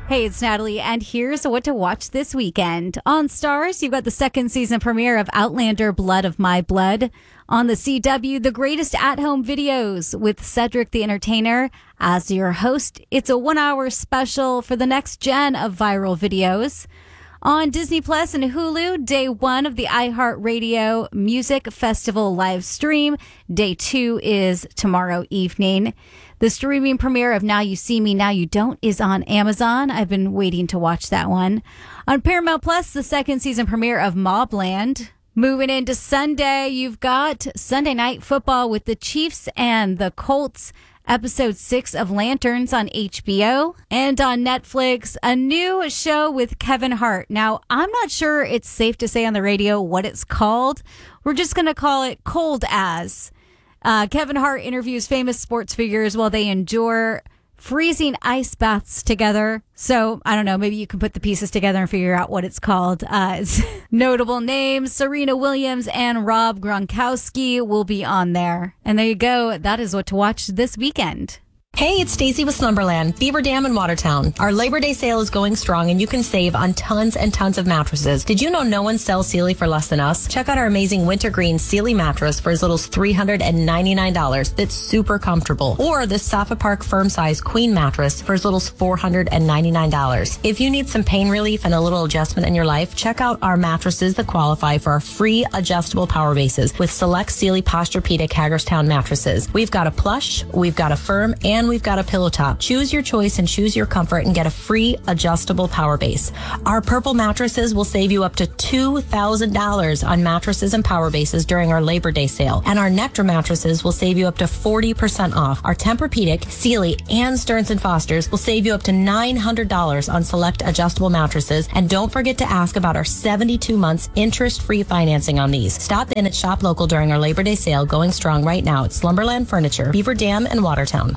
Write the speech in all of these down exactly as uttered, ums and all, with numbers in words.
Hey, it's Natalie, and here's what to watch this weekend. On Stars, you've got the second season premiere of Outlander Blood of My Blood. On the C W, the greatest at-home videos with Cedric the Entertainer as your host. It's a one-hour special for the next gen of viral videos. On Disney Plus and Hulu, day one of the iHeartRadio Music Festival live stream. Day two is tomorrow evening. The streaming premiere of Now You See Me, Now You Don't is on Amazon. I've been waiting to watch that one. On Paramount Plus, the second season premiere of Mobland. Moving into Sunday, you've got Sunday Night Football with the Chiefs and the Colts. Episode six of Lanterns on H B O. And on Netflix, a new show with Kevin Hart. Now, I'm not sure it's safe to say on the radio what it's called. We're just going to call it Cold As. Uh, Kevin Hart interviews famous sports figures while they endure freezing ice baths together. So, I don't know, maybe you can put the pieces together and figure out what it's called. Uh, it's notable names, Serena Williams and Rob Gronkowski will be on there. And there you go. That is what to watch this weekend. Hey, it's Stacy with Slumberland, Beaver Dam in Watertown. Our Labor Day sale is going strong and you can save on tons and tons of mattresses. Did you know no one sells Sealy for less than us? Check out our amazing wintergreen Sealy mattress for as little as three hundred ninety-nine dollars. That's super comfortable. Or this Safa Park firm size queen mattress for as little as four hundred ninety-nine dollars. If you need some pain relief and a little adjustment in your life, check out our mattresses that qualify for our free adjustable power bases with select Sealy Posturepedic Hagerstown mattresses. We've got a plush, we've got a firm, and we've got a pillow top. Choose your choice and choose your comfort and get a free adjustable power base. Our purple mattresses will save you up to two thousand dollars on mattresses and power bases during our Labor Day sale. And our Nectar mattresses will save you up to forty percent off. Our Tempur-Pedic, Sealy, and Stearns and Foster's will save you up to nine hundred dollars on select adjustable mattresses. And don't forget to ask about our seventy-two months interest-free financing on these. Stop in at Shop Local during our Labor Day sale going strong right now at Slumberland Furniture, Beaver Dam, and Watertown.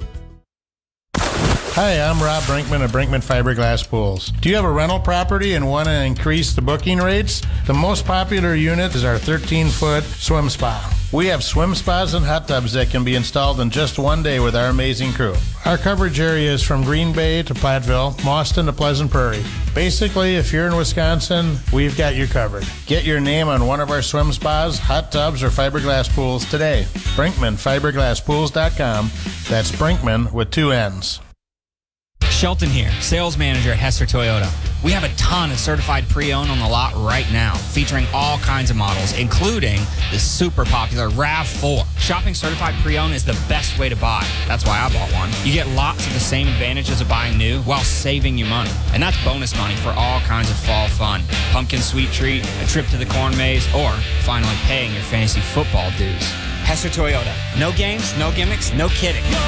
Hi, I'm Rob Brinkman of Brinkman Fiberglass Pools. Do you have a rental property and want to increase the booking rates? The most popular unit is our thirteen-foot swim spa. We have swim spas and hot tubs that can be installed in just one day with our amazing crew. Our coverage area is from Green Bay to Platteville, Mauston to Pleasant Prairie. Basically, if you're in Wisconsin, we've got you covered. Get your name on one of our swim spas, hot tubs, or fiberglass pools today. Brinkman Fiberglass Pools dot com. That's Brinkman with two N's. Shelton here, sales manager at Hester Toyota. We have a ton of certified pre-owned on the lot right now, featuring all kinds of models, including the super popular RAV four. Shopping certified pre-owned is the best way to buy. That's why I bought one. You get lots of the same advantages of buying new while saving you money. And that's bonus money for all kinds of fall fun. Pumpkin sweet treat, a trip to the corn maze, or finally paying your fantasy football dues. Hester Toyota. No games, no gimmicks, no kidding.